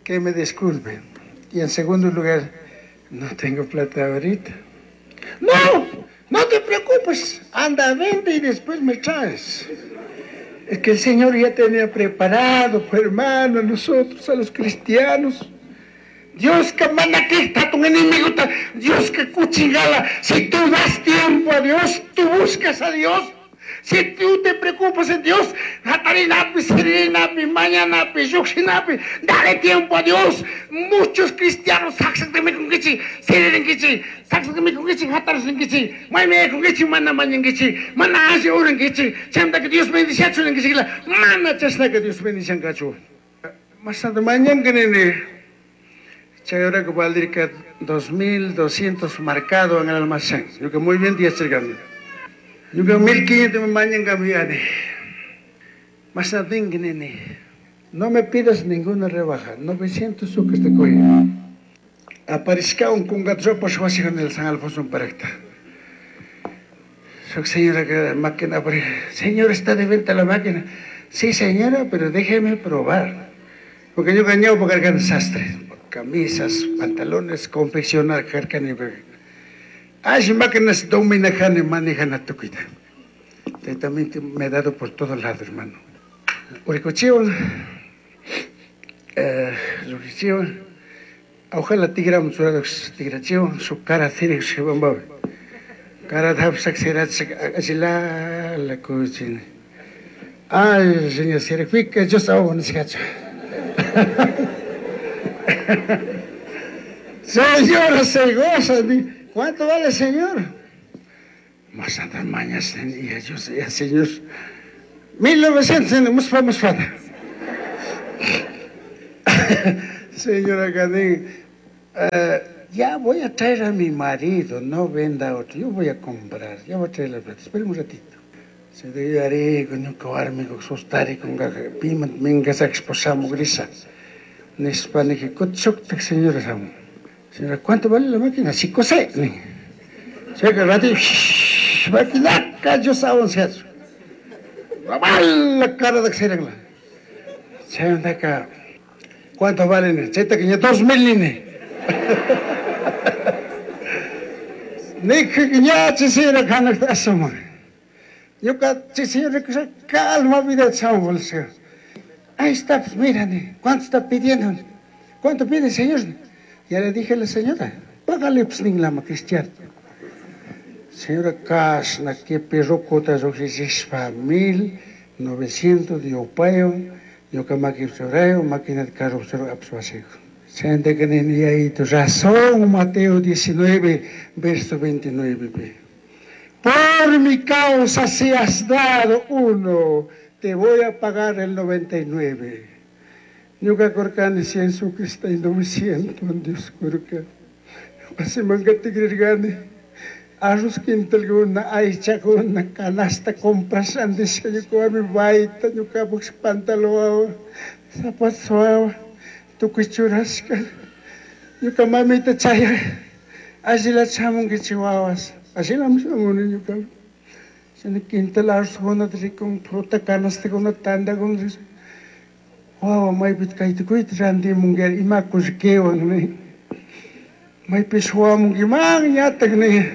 que me disculpen. Y en segundo lugar, no tengo plata ahorita. No, no te preocupes, anda, vende y después me traes. Es que el Señor ya tenía preparado, pues, hermano, a nosotros, a los cristianos. Dios que manda que está tu enemigo, Dios que cuchingala. Si tú das tiempo a Dios, tú buscas a Dios. Si tú te preocupas en Dios, Hatarinapi, Serinapi, Mañanapi, Yuxinapi, dale tiempo a Dios. Muchos cristianos, Saxan de Mekungichi, Serengichi, Saxan de Mekungichi, Hatarsingichi, Maime Kungichi, Mana Manyangichi, Mana Asia Urangichi, Chanda que Dios bendice a Chunangichi, Mana Chasna que Dios bendice a Gachu. Más de mañana que Chayora que valdría 2.200 marcado en el almacén. Yo que muy bien, días cercanos. Yo que 1.500 mañana cambiaré. Más nada, nene. No me pidas ninguna rebaja. 900 sucres de cuello. Aparezca un congatro por su en el San Alfonso para esta. Señora, que la máquina. Señor, ¿está de venta la máquina? Sí, señora, pero déjeme probar. Porque yo gañado por cargar sastre. Camisas, pantalones, confeccionar, carcan y hay máquinas dominan y manejan a tu cuida. También me he dado por todos lados, hermano. Uricocheo, ojalá tigram tigracheo, su cara tiene que se va a mover. Cara de hapsak será la cocina. Ay, señor, se refiere yo estaba en ese cacho. Señora, se goza. ¿Cuánto vale, señor? Más andas mañas tenía, yo sé, señor. 1900 tenemos vamos para. Señora Gané, ya voy a traer a mi marido, no venda otro, yo voy a comprar, ya voy a traer la plata, espera un ratito. Se debe haré con un coarme, con sostare, con pima, mengas a exposamos grisa. Nespane que cochocta, señora Samu. Señora, ¿cuánto vale la máquina? 5 sé. Checa el ratito. Máquina, callo sabon se hace. La cara de que se arregla. Se anda acá. ¿Cuánto valen? Cheta que ya 2.000 nene. Ni que ya chisera cana asoma. Yo que chisera que calma vida chamo bolseo. Ahí está, pues mírale, ¿cuánto está pidiendo? ¿Cuánto pide, señor? Ya le dije a la señora, págale pues lama cristiano. Señora Casna, que perro cota rojicispa 1.900 de opayo, yo que máquina de carro absuasico. Siente que ni ahí tu razón, Mateo 19, verso 29. Por mi causa si has dado uno, te voy a pagar el 99. Yo que corcane 100 sucres está en 900, Dios corca. Pase mangate gregane. Arroz quintal guna, ay chacuna, canasta compras andes yo que mi baita, yo que box pantaloa, zapato, tu cuchurasca. Yo que mamita chaya, así la chamon que chihuahuas, así la chamon yo que. Se quintal arroz guna con fruta canasta con una tanda con eso. Wow, may bit kahit kuit randi mungger ima kuskeo ni. May piswa mung imang yatag ni.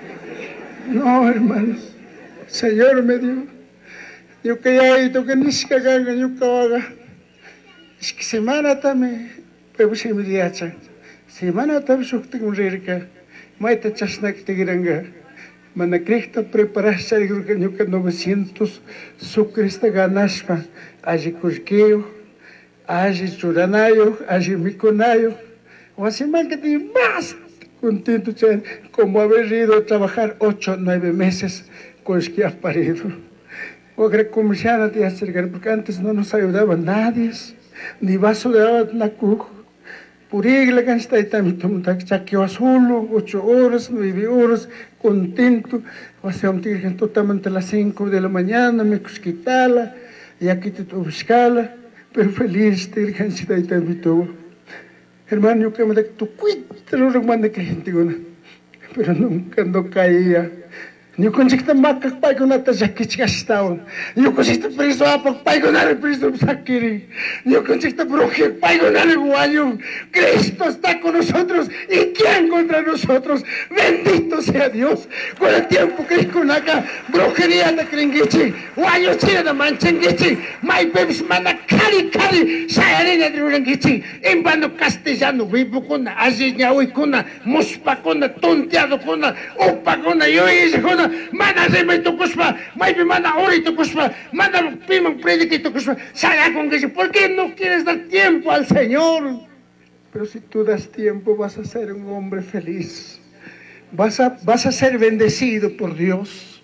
No, hermanos. Señor me dio. Yo que ya ito que niska ganga yo kawaga. Es que semana tame pero se me diacha. Semana tame sukti un rirka. May ta chasnak tigiranga. Manakrihta preparasha yo que 900 sukrista ganashpa. Aji kuskeo. Age churanayo, age miconayo, o así más que te más contento, como haber ido a trabajar 8 o 9 meses con los que has parido. O que comerciante te acercar, porque antes no nos ayudaba nadie, ni vaso de agua na cujo. Por iglesia que está ahí también, chaqueo solo, 8 horas, 9 horas, contento, o sea, un tigre totalmente a las 5 de la mañana, me cusquitala, y aquí te buscala. Pero feliz te irgansi da ita bito. Hermano, yo que me da tu cuita lo román de gente, pero nunca no caía. Yo conchita makak pai con ata jakichkastaon. Yo conchita preso apak pai con ale preso sakiri. Yo conchita bruja pai con ale guayo. Cristo está con nosotros. ¿Y quién contra nosotros? Bendito sea Dios. Con el tiempo que es con acá, brujería de kringichi. Guayo chile de manchengichi. Mai bebis mana kari sayarina de urangichi. En vano castellano vivo con aziñaui con muspa con tonteado con upa con yo con mana reme to kuspa, maybe mana ori to kuspa, mana pimang predique to kuspa, saya con que ¿por qué no quieres dar tiempo al Señor? Pero si tú das tiempo vas a ser un hombre feliz, vas a ser bendecido por Dios.